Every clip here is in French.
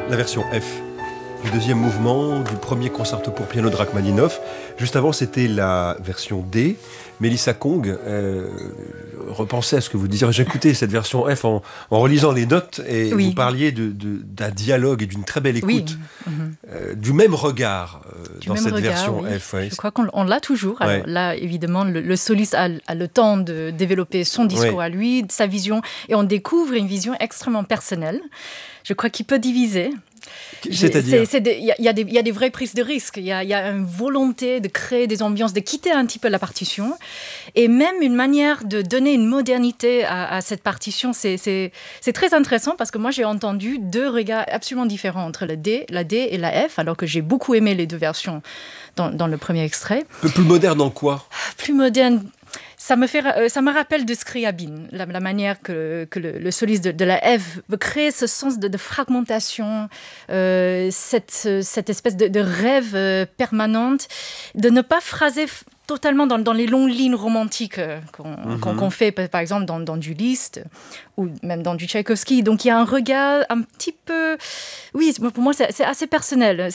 La version F du deuxième mouvement du premier concerto pour piano de Rachmaninoff. Juste avant, c'était la version D. Mélissa Kong repensait à ce que vous disiez. J'ai écouté cette version F en relisant les notes et oui. Vous parliez d'un dialogue et d'une très belle écoute, du même regard dans cette version F. Ouais. Je crois qu'on l'a toujours. Alors là, évidemment, le soliste a le temps de développer son discours à lui, sa vision, et on découvre une vision extrêmement personnelle. Je crois qu'il peut diviser. C'est-à-dire il y a des vraies prises de risques. Il y a une volonté de créer des ambiances, de quitter un petit peu la partition, et même une manière de donner une modernité à cette partition. C'est très intéressant parce que moi j'ai entendu deux regards absolument différents entre la D et la F, alors que j'ai beaucoup aimé les deux versions dans le premier extrait. Plus moderne en quoi ? Plus moderne. Ça me rappelle de Scriabine, la manière que le soliste de la F veut créer ce sens de fragmentation, cette espèce de rêve permanente, de ne pas phraser totalement dans les longues lignes romantiques qu'on fait, par exemple, dans du Liszt ou même dans du Tchaïkovski. Donc il y a un regard un petit peu... Oui, pour moi, c'est assez personnel.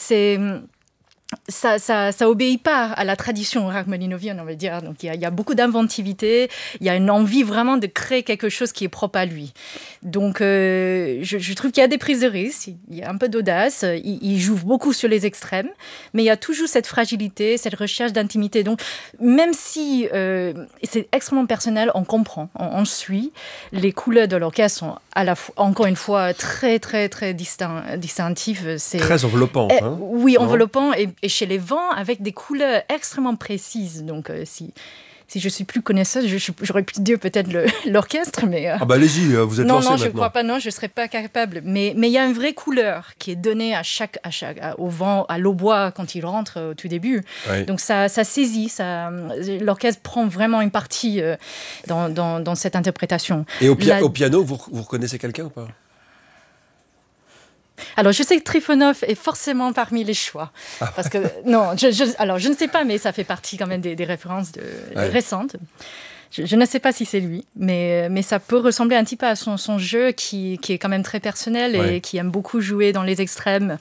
Ça obéit pas à la tradition rachmaninovienne, on va dire. Donc il y a beaucoup d'inventivité, il y a une envie vraiment de créer quelque chose qui est propre à lui. Donc je trouve qu'il y a des prises de risque, il y a un peu d'audace, il joue beaucoup sur les extrêmes, mais il y a toujours cette fragilité, cette recherche d'intimité. Donc même si c'est extrêmement personnel, on comprend, on suit. Les couleurs de l'orchestre sont à la fois, encore une fois, très très très distinctives. C'est très enveloppant. Oui, enveloppant et chez les vents avec des couleurs extrêmement précises. Donc si je suis plus connaisseuse, j'aurais pu dire peut-être l'orchestre, mais... allez-y, vous êtes lancée maintenant. Non, je ne crois pas, non, je ne serais pas capable. Mais il y a une vraie couleur qui est donnée au vent, à l'hautbois quand il rentre au tout début. Oui. Donc ça saisit, l'orchestre prend vraiment une partie dans cette interprétation. Et au piano, vous reconnaissez quelqu'un ou pas ? Alors, je sais que Trifonov est forcément parmi les choix. Parce que, non, je ne sais pas, mais ça fait partie quand même des références récentes. Je ne sais pas si c'est lui, mais ça peut ressembler un petit peu à son jeu qui est quand même très personnel et qui aime beaucoup jouer dans les extrêmes.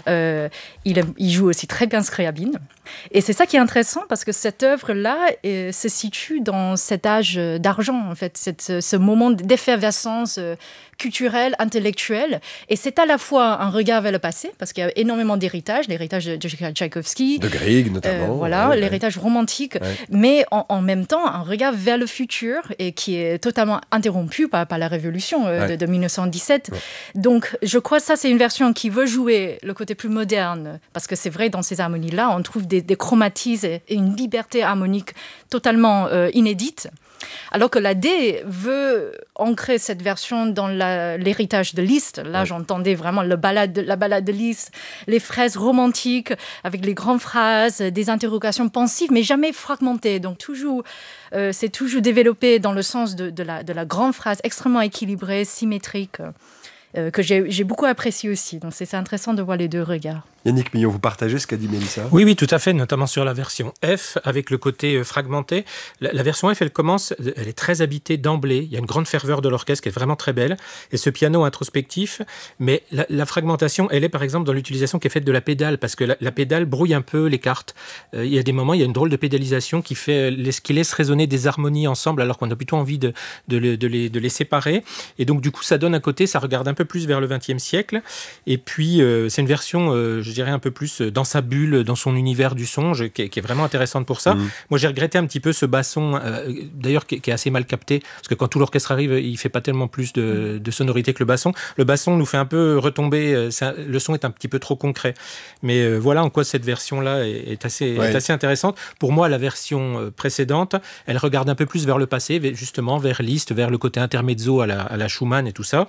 Il joue aussi très bien Scriabine. Et c'est ça qui est intéressant parce que cette œuvre-là se situe dans cet âge d'argent, en fait, ce moment d'effervescence culturelle, intellectuelle. Et c'est à la fois un regard vers le passé, parce qu'il y a énormément d'héritage, l'héritage de Tchaïkovski. De Grieg, notamment. L'héritage romantique. Mais en même temps, un regard vers le futur et qui est totalement interrompu par la révolution de 1917. Ouais. Donc, je crois que ça, c'est une version qui veut jouer le côté plus moderne, parce que c'est vrai, dans ces harmonies-là, on trouve des chromatismes et une liberté harmonique totalement inédite. Alors que la D veut ancrer cette version dans l'héritage de Liszt. Là, j'entendais vraiment la balade de Liszt, les fraises romantiques avec les grandes phrases, des interrogations pensives, mais jamais fragmentées. Donc, c'est toujours développé dans le sens de la grande phrase extrêmement équilibrée, symétrique, que j'ai beaucoup apprécié aussi. Donc, c'est intéressant de voir les deux regards. Yannick Millon, vous partagez ce qu'a dit Mélissa ? Oui, tout à fait, notamment sur la version F, avec le côté fragmenté. La version F, elle est très habitée d'emblée. Il y a une grande ferveur de l'orchestre qui est vraiment très belle. Et ce piano introspectif, mais la fragmentation, elle est par exemple dans l'utilisation qui est faite de la pédale, parce que la pédale brouille un peu les cartes. Il y a des moments, il y a une drôle de pédalisation qui laisse résonner des harmonies ensemble, alors qu'on a plutôt envie de les séparer. Et donc, du coup, ça donne un côté, ça regarde un peu plus vers le XXe siècle. Et puis, c'est une version, je dirais un peu plus dans sa bulle, dans son univers du son, qui est vraiment intéressante pour ça. Moi, j'ai regretté un petit peu ce basson, d'ailleurs, qui est assez mal capté, parce que quand tout l'orchestre arrive, il fait pas tellement plus de sonorité que le basson. Le basson nous fait un peu retomber, le son est un petit peu trop concret. Mais voilà en quoi cette version-là est assez intéressante. Pour moi, la version précédente, elle regarde un peu plus vers le passé, justement, vers Liszt, vers le côté intermezzo à la Schumann et tout ça.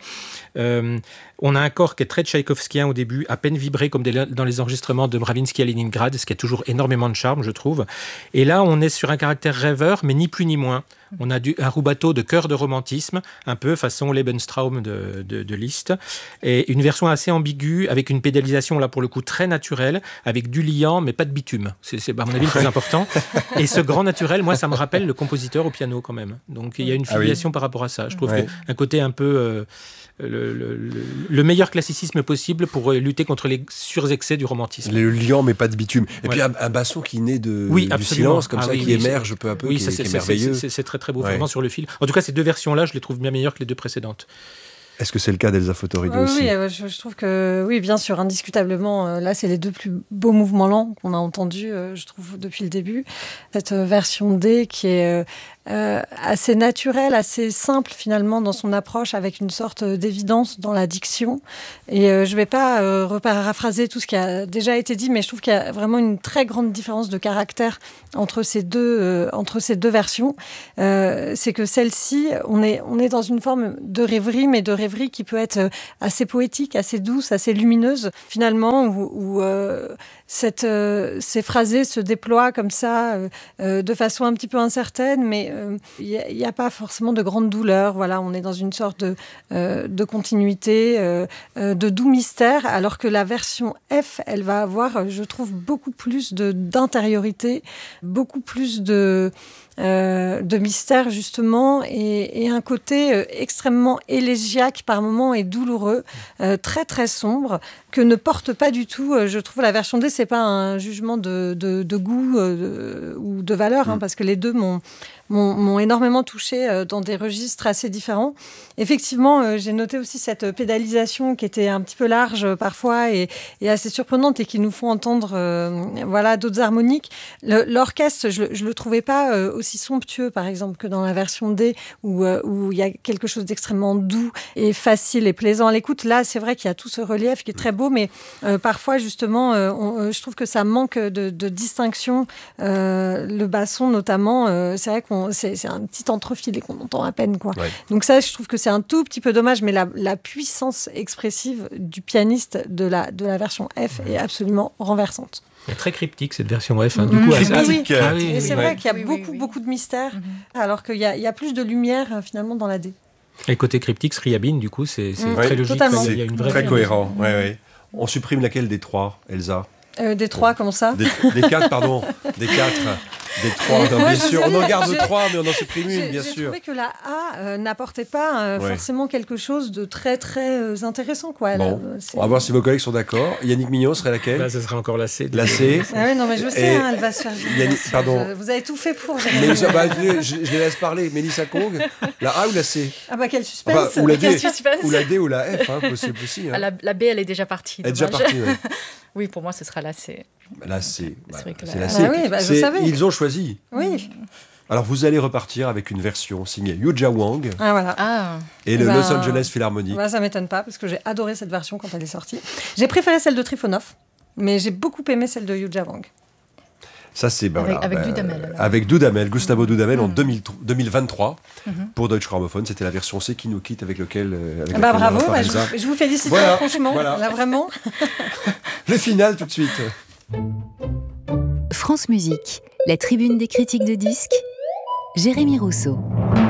On a un corps qui est très tchaïkovskien au début, à peine vibré comme dans les enregistrements de Mravinsky à Leningrad, ce qui a toujours énormément de charme, je trouve. Et là, on est sur un caractère rêveur, mais ni plus ni moins. On a un rubato de chœur de romantisme, un peu façon Lebenstraum de Liszt, et une version assez ambiguë, avec une pédalisation, là, pour le coup, très naturelle, avec du liant, mais pas de bitume. C'est à mon avis, le plus important. Et ce grand naturel, moi, ça me rappelle le compositeur au piano, quand même. Donc, il y a une filiation par rapport à ça. Je trouve qu'un côté un peu... le meilleur classicisme possible pour lutter contre les surexcès du romantisme. Le liant, mais pas de bitume. Et puis un basson qui naît du silence, comme ça, qui émerge peu à peu, qui est merveilleux. C'est très très beau, vraiment sur le fil. En tout cas, ces deux versions-là, je les trouve bien meilleures que les deux précédentes. Est-ce que c'est le cas d'Elsa Fotorino aussi? Oui, je trouve que, oui, bien sûr, indiscutablement, là, c'est les deux plus beaux mouvements lents qu'on a entendus, je trouve, depuis le début. Cette version D qui est assez naturelle, assez simple, finalement, dans son approche, avec une sorte d'évidence dans la diction. Et je ne vais pas reparaphraser tout ce qui a déjà été dit, mais je trouve qu'il y a vraiment une très grande différence de caractère entre ces deux versions. C'est que celle-ci, on est dans une forme de rêverie, mais de rêverie qui peut être assez poétique, assez douce, assez lumineuse, finalement, où ces phrasés se déploient comme ça, de façon un petit peu incertaine, mais il n'y a pas forcément de grande douleur. Voilà, on est dans une sorte de continuité, de doux mystère, alors que la version F, elle va avoir, je trouve, beaucoup plus d'intériorité, beaucoup plus de mystère, justement, et un côté extrêmement élégiaque par moments et douloureux, très très sombre, que ne porte pas du tout, je trouve, la version D. C'est pas un jugement de goût ou de valeur, parce que les deux m'ont énormément touchée dans des registres assez différents. Effectivement, j'ai noté aussi cette pédalisation qui était un petit peu large parfois et assez surprenante et qui nous font entendre d'autres harmoniques. L'orchestre, je le trouvais pas aussi somptueux, par exemple, que dans la version D où il y a quelque chose d'extrêmement doux et facile et plaisant à l'écoute. Là, c'est vrai qu'il y a tout ce relief qui est très beau, mais parfois, justement, je trouve que ça manque de distinction. Le basson, notamment, c'est vrai c'est un petit entrefilé qu'on entend à peine, quoi. Ouais. Donc ça, je trouve que c'est un tout petit peu dommage, mais la puissance expressive du pianiste de la version F est absolument renversante. C'est très cryptique, cette version F. Du coup, cryptique. Et c'est vrai qu'il y a beaucoup de mystère, alors qu'il y a plus de lumière, finalement, dans la D. Et côté cryptique, Scriabine, du coup, c'est très logique. Totalement. Il y a une vraie très cohérent. Ouais. On supprime laquelle des trois, Elsa? Des trois, comment ça? Des quatre, pardon. Des quatre. Des trois, bien sûr. On en garde trois, mais on en supprime une, bien sûr. J'ai trouvé que la A n'apportait pas forcément quelque chose de très, très intéressant, quoi. Bon, on va voir si vos collègues sont d'accord. Yannick Mignon serait laquelle? Là, ce serait encore la C. La C. Ah oui, non, mais je sais, elle va se faire... Pardon. Vous avez tout fait pour... je les laisse parler. Mélissa Kong, la A ou la C? Ah bah, quel suspense. Ou la D, ou la D ou la F, possible aussi. Ah, la B, elle est déjà partie. Elle est déjà partie, oui. Oui, pour moi, ce sera la C. La C. C'est la C. Ah oui, je savais. Ils ont choisi. Oui. Alors, vous allez repartir avec une version signée Yuja Wang et le Los Angeles Philharmonic. Ça ne m'étonne pas, parce que j'ai adoré cette version quand elle est sortie. J'ai préféré celle de Trifonov, mais j'ai beaucoup aimé celle de Yuja Wang. Ça, c'est avec Dudamel. Avec Dudamel, Gustavo Dudamel en 2023 pour Deutsche Grammophon. C'était la version C qui nous quitte avec laquelle. Bravo, je vous félicite, franchement. Là, vraiment. Le final, tout de suite. France Musique, la tribune des critiques de disques. Jérémy Rousseau.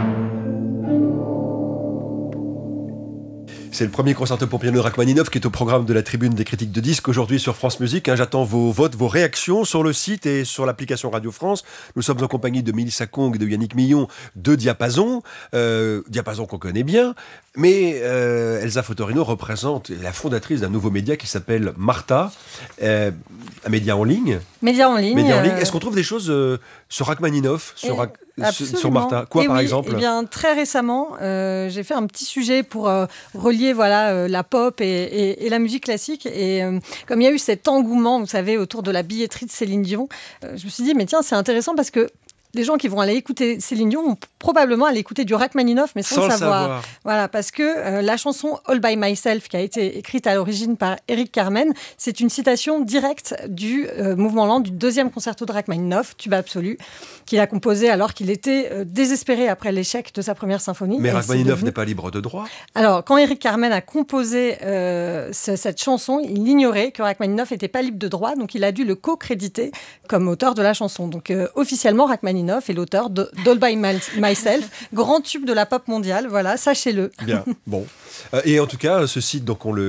C'est le premier concerto pour piano de Rachmaninov qui est au programme de la tribune des critiques de disques aujourd'hui sur France Musique. J'attends vos votes, vos réactions sur le site et sur l'application Radio France. Nous sommes en compagnie de Mélissa Kong et de Yannick Mignon de Diapason. Diapason qu'on connaît bien. Mais Elsa Fotorino représente la fondatrice d'un nouveau média qui s'appelle Martha, un média en ligne. Média en ligne. Est-ce qu'on trouve des choses sur Rachmaninov, sur Martha? Quoi, par exemple? Eh bien, très récemment, j'ai fait un petit sujet pour relier la pop et la musique classique. Et comme il y a eu cet engouement, vous savez, autour de la billetterie de Céline Dion, je me suis dit, mais tiens, c'est intéressant parce que les gens qui vont aller écouter Céline Dion vont probablement aller écouter du Rachmaninov, mais sans le savoir. Voilà, parce que la chanson All by Myself, qui a été écrite à l'origine par Eric Carmen, c'est une citation directe du mouvement lent du deuxième concerto de Rachmaninov, Tube absolu, qu'il a composé alors qu'il était désespéré après l'échec de sa première symphonie. Mais Rachmaninov n'est pas libre de droit. Alors, quand Eric Carmen a composé cette chanson, il ignorait que Rachmaninov n'était pas libre de droit, donc il a dû le co-créditer comme auteur de la chanson. Donc, officiellement, Rachmaninov Rachmaninoff est l'auteur de All by Myself, grand tube de la pop mondiale. Voilà, sachez-le. Bien, bon. Et en tout cas, ce site, donc on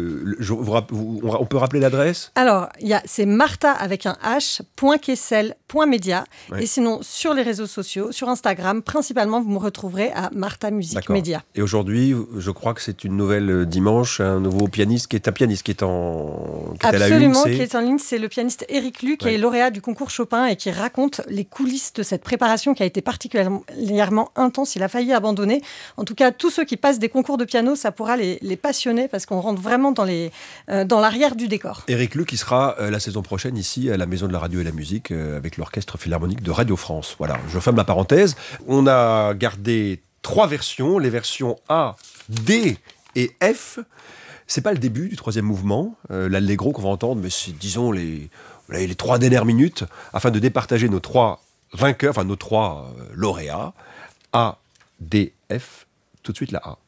peut rappeler l'adresse ? Alors, c'est Martha avec un h.kessel.media. Ouais. Et sinon, sur les réseaux sociaux, sur Instagram, principalement, vous me retrouverez à Martha Music Media. Et aujourd'hui, je crois que c'est une nouvelle dimanche, un nouveau pianiste qui est à la une. Absolument, qui est en ligne. C'est le pianiste Eric Lu, qui est lauréat du concours Chopin et qui raconte les coulisses de cette préparation qui a été particulièrement intense. Il a failli abandonner. En tout cas, tous ceux qui passent des concours de piano, ça pourra les passionner parce qu'on rentre vraiment dans l'arrière du décor. Eric Lu qui sera la saison prochaine ici à la Maison de la Radio et la Musique avec l'Orchestre Philharmonique de Radio France. Voilà, je ferme la parenthèse. On a gardé 3 versions, les versions A, D et F. C'est pas le début du 3e mouvement, l'allegro qu'on va entendre, mais c'est, disons, les 3 dernières minutes, afin de départager nos 3 vainqueurs, enfin nos 3 lauréats. A, D, F, tout de suite la A.